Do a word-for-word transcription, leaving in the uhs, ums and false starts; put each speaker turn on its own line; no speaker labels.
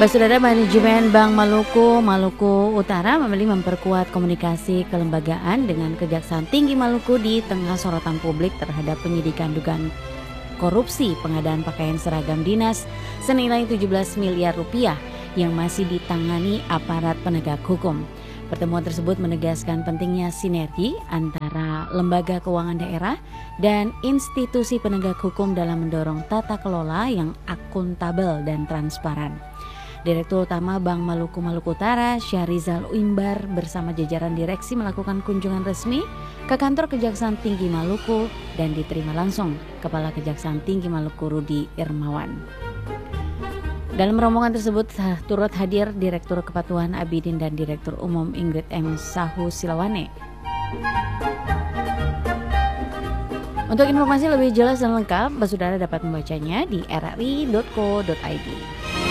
Saudara, Manajemen Bank Maluku, Maluku Utara memilih memperkuat komunikasi kelembagaan dengan Kejaksaan Tinggi Maluku di tengah sorotan publik terhadap penyidikan dugaan korupsi pengadaan pakaian seragam dinas senilai tujuh belas miliar rupiah yang masih ditangani aparat penegak hukum. Pertemuan tersebut menegaskan pentingnya sinergi antara lembaga keuangan daerah dan institusi penegak hukum dalam mendorong tata kelola yang akuntabel dan transparan. Direktur Utama Bank Maluku Maluku Utara, Syahrizal Uimbar bersama jajaran direksi melakukan kunjungan resmi ke kantor Kejaksaan Tinggi Maluku dan diterima langsung Kepala Kejaksaan Tinggi Maluku Rudi Irmawan. Dalam rombongan tersebut turut hadir Direktur Kepatuhan Abidin dan Direktur Umum Ingrid M. Sahu Silawane. Untuk informasi lebih jelas dan lengkap, Saudara dapat membacanya di r r i dot co dot i d.